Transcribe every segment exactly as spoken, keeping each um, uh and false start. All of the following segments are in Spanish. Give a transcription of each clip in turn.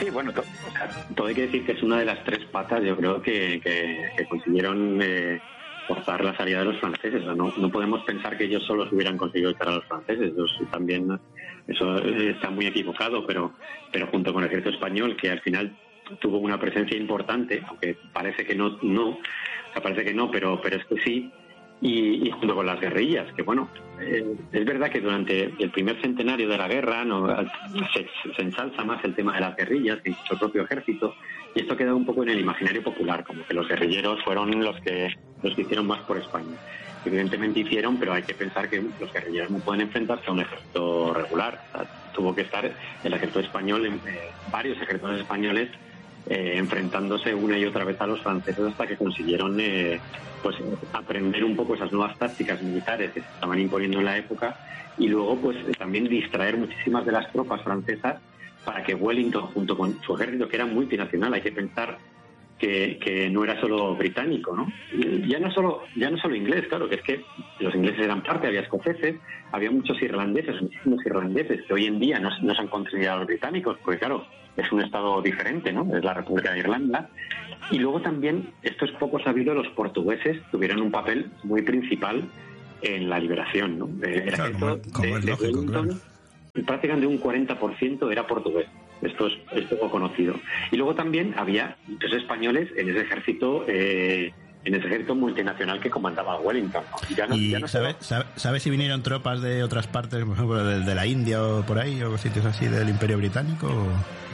Sí, bueno, to, o sea, todo hay que decir que es una de las tres patas, yo creo, que, que, que consiguieron eh, forzar la salida de los franceses. O sea, no, no podemos pensar que ellos solos hubieran conseguido echar a los franceses. Ellos también, eso está muy equivocado, pero, pero junto con el ejército español, que al final tuvo una presencia importante, aunque parece que no, no, o sea, parece que no, pero, pero es que sí. Y, y junto con las guerrillas, que bueno, eh, es verdad que durante el primer centenario de la guerra no, se, se ensalza más el tema de las guerrillas que el propio ejército, y esto queda un poco en el imaginario popular, como que los guerrilleros fueron los que los que hicieron más por España. Evidentemente hicieron, pero hay que pensar que los guerrilleros no pueden enfrentarse a un ejército regular. O sea, tuvo que estar el ejército español, eh, varios ejércitos españoles, Eh, enfrentándose una y otra vez a los franceses hasta que consiguieron eh, pues aprender un poco esas nuevas tácticas militares que se estaban imponiendo en la época, y luego pues también distraer muchísimas de las tropas francesas para que Wellington, junto con su ejército, que era multinacional, hay que pensar que, que no era solo británico, ¿no? Ya no solo ya no solo inglés, claro, que es que los ingleses eran parte, había escoceses, había muchos irlandeses, muchísimos irlandeses que hoy en día no, no son considerados británicos, porque claro, es un estado diferente, ¿no? Es la República de Irlanda. Y luego también, esto es poco sabido, los portugueses tuvieron un papel muy principal en la liberación, ¿no? El claro, ejército como, como de, es de lógico, Wellington, claro. prácticamente un cuarenta por ciento era portugués. Esto es, es poco conocido. Y luego también había muchos españoles en ese ejército eh, en ese ejército multinacional que comandaba Wellington, ¿no? Ya no, ¿Y ya no sabe, sabe, sabe si vinieron tropas de otras partes, por ejemplo, de, de la India o por ahí, o sitios así del Imperio Británico? O...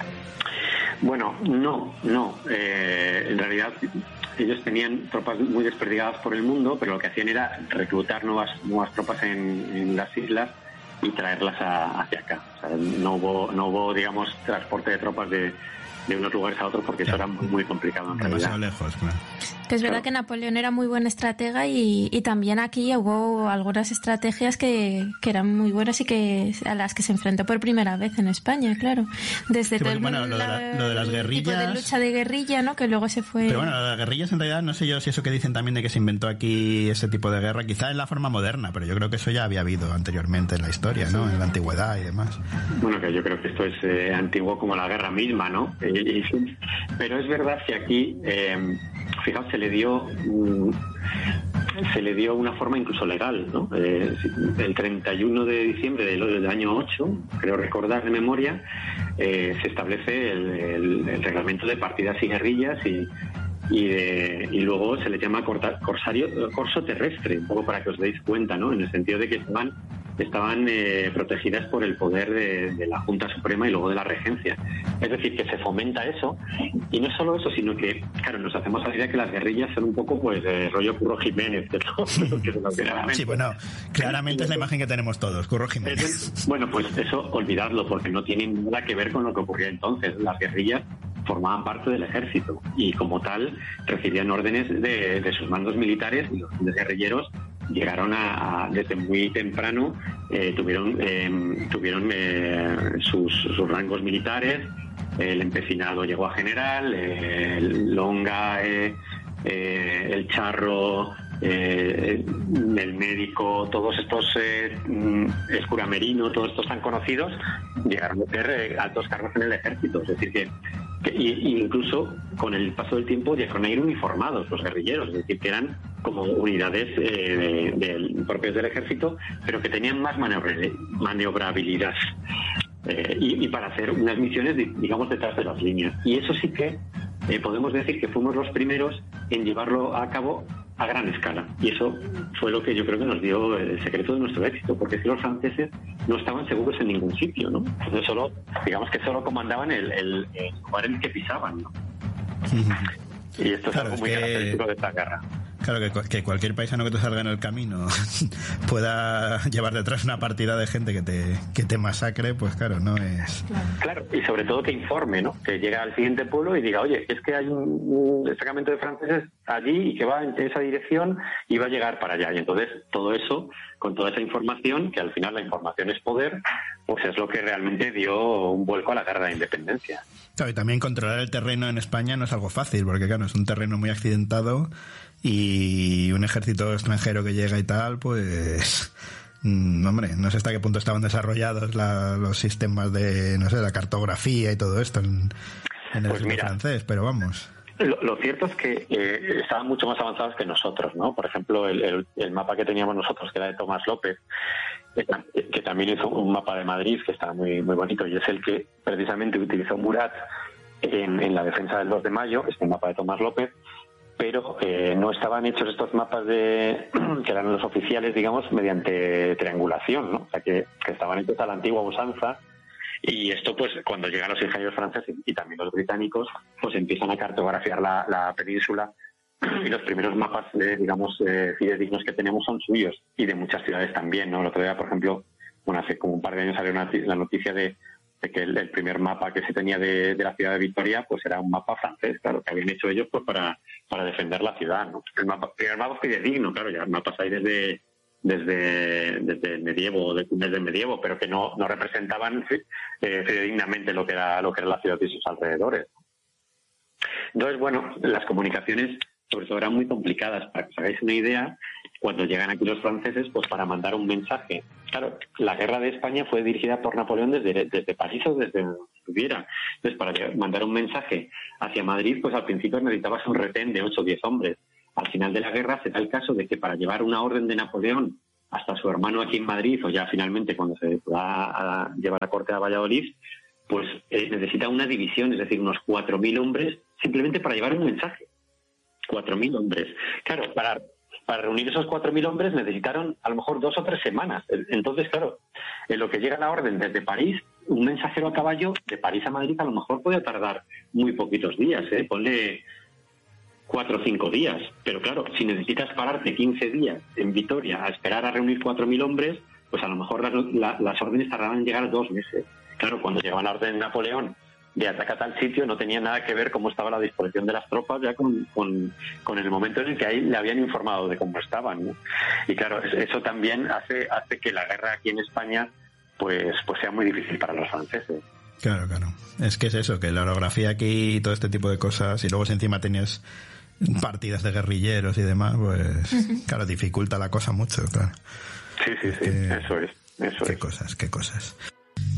Bueno, no, no. Eh, en realidad ellos tenían tropas muy desperdigadas por el mundo, pero lo que hacían era reclutar nuevas nuevas tropas en, en las islas y traerlas a, hacia acá. O sea, no hubo, no hubo, digamos, transporte de tropas de, de unos lugares a otros, porque eso era muy, muy complicado en demasiado realidad. lejos, claro. Que es verdad Claro. que Napoleón era muy buen estratega y, y también aquí hubo algunas estrategias que, que eran muy buenas y que a las que se enfrentó por primera vez en España, claro. Desde Sí, todo el bueno, mundo, lo de la- lo de las el tipo de guerrillas- lucha de guerrilla, ¿no? Que luego se fue... Pero bueno, las guerrillas en realidad, no sé yo si eso que dicen también de que se inventó aquí ese tipo de guerra, quizá en la forma moderna, pero yo creo que eso ya había habido anteriormente en la historia, ¿no? En la antigüedad y demás. Bueno, que yo creo que esto es eh, antiguo como la guerra misma, ¿no? Eh, y- pero es verdad que aquí, eh, fijaos, se le dio mm, se le dio una forma incluso legal, ¿no? Eh, el treinta y uno de diciembre del, del año ocho, creo recordar de memoria, eh, se establece el, el, el reglamento de partidas y guerrillas y y, de, y luego se le llama corta, corsario, corso terrestre, un poco para que os deis cuenta, ¿no? En el sentido de que estaban, estaban eh, protegidas por el poder de, de la Junta Suprema y luego de la Regencia. Es decir, que se fomenta eso, y no solo eso, sino que, claro, nos hacemos a la idea que las guerrillas son un poco, pues, eh, rollo Curro Jiménez, de todo lo que se nos viene a la mente. Sí, bueno, claramente es la imagen que tenemos todos, Curro Jiménez. Bueno, pues eso, olvidadlo, porque no tiene nada que ver con lo que ocurría entonces. Las guerrillas formaban parte del ejército y como tal recibían órdenes de, de sus mandos militares, y los guerrilleros llegaron a, a desde muy temprano, eh, tuvieron eh, tuvieron eh, sus, sus rangos militares. El empecinado llegó a general, eh, el longa, eh, eh, el charro, eh, el médico, todos estos, eh, escuramerino, todos estos tan conocidos, llegaron a ser eh, altos cargos en el ejército. Es decir, que, que y, y incluso con el paso del tiempo llegaron a ir uniformados los guerrilleros, es decir, que eran como unidades eh, de, de, propias del ejército, pero que tenían más maniobra- maniobrabilidad. Eh, y, y para hacer unas misiones, digamos, detrás de las líneas. Y eso sí que eh, podemos decir que fuimos los primeros en llevarlo a cabo a gran escala. Y eso fue lo que yo creo que nos dio el secreto de nuestro éxito, porque es que los franceses no estaban seguros en ningún sitio, ¿no? Entonces solo, digamos que solo comandaban el, el, el lugar en el que pisaban, ¿no? Y esto es Claro, algo es muy que- característico de esta guerra. Claro, que, que cualquier paisano que te salga en el camino pueda llevar detrás una partida de gente que te, que te masacre, pues claro, no es... Claro, y sobre todo que informe, ¿no? Que llegue al siguiente pueblo y diga, oye, es que hay un, un destacamento de franceses allí y que va en esa dirección y va a llegar para allá. Y entonces todo eso, con toda esa información, que al final la información es poder, pues es lo que realmente dio un vuelco a la guerra de independencia. Claro, y también controlar el terreno en España no es algo fácil, porque claro, es un terreno muy accidentado y un ejército extranjero que llega y tal, pues Mm, hombre, no sé hasta qué punto estaban desarrollados la, los sistemas de, no sé, la cartografía y todo esto en, en el pues mira, francés, pero vamos. Lo, lo cierto es que eh, estaban mucho más avanzados que nosotros, ¿no? Por ejemplo, el, el, el mapa que teníamos nosotros, que era de Tomás López, que, que también hizo un mapa de Madrid que está muy muy bonito, y es el que precisamente utilizó Murat en, en la defensa del dos de mayo, este mapa de Tomás López, pero eh, no estaban hechos estos mapas de que eran los oficiales, digamos, mediante triangulación, ¿no? O sea, que, que estaban hechos a la antigua usanza. Y esto, pues, cuando llegan los ingenieros franceses y también los británicos, pues empiezan a cartografiar la, la península, y los primeros mapas, de, digamos, eh, fidedignos que tenemos son suyos, y de muchas ciudades también, ¿no? El otro día, por ejemplo, bueno, hace como un par de años salió una, la noticia de, de que el, el primer mapa que se tenía de, de la ciudad de Vitoria, pues era un mapa francés, claro, que habían hecho ellos pues para, para defender la ciudad, ¿no? El mapa, el mapa fidedigno, claro, ya mapas hay desde... desde desde el medievo desde el medievo pero que no no representaban eh, fidedignamente lo que era lo que era la ciudad y sus alrededores. Entonces, bueno, las comunicaciones sobre todo eran muy complicadas. Para que os hagáis una idea, cuando llegan aquí los franceses, pues para mandar un mensaje, claro, la guerra de España fue dirigida por Napoleón desde desde París o desde donde estuviera. Entonces, para mandar un mensaje hacia Madrid, pues al principio necesitabas un retén de ocho o diez hombres. Al final de la guerra se da el caso de que para llevar una orden de Napoleón hasta su hermano aquí en Madrid, o ya finalmente cuando se va a llevar la corte a Valladolid, pues eh, necesita una división, es decir, unos cuatro mil hombres, simplemente para llevar un mensaje. cuatro mil hombres. Claro, para, para reunir esos cuatro mil hombres necesitaron a lo mejor dos o tres semanas. Entonces, claro, en lo que llega la orden desde París, un mensajero a caballo de París a Madrid a lo mejor puede tardar muy poquitos días, ¿eh? Ponle cuatro o cinco días, pero claro, si necesitas pararte quince días en Vitoria a esperar a reunir cuatro mil hombres, pues a lo mejor la, la, las órdenes tardaban en llegar dos meses. Claro, cuando llegaba la orden de Napoleón de atacar a tal sitio, no tenía nada que ver cómo estaba la disposición de las tropas ya con, con, con el momento en el que ahí le habían informado de cómo estaban, ¿no? Y claro, eso también hace hace que la guerra aquí en España pues pues sea muy difícil para los franceses. Claro, claro. Es que es eso, que la orografía aquí y todo este tipo de cosas, y luego si encima tenías partidas de guerrilleros y demás, pues uh-huh. claro, dificulta la cosa mucho, claro. Sí, sí, sí, que, eso es, eso qué es. cosas, qué cosas.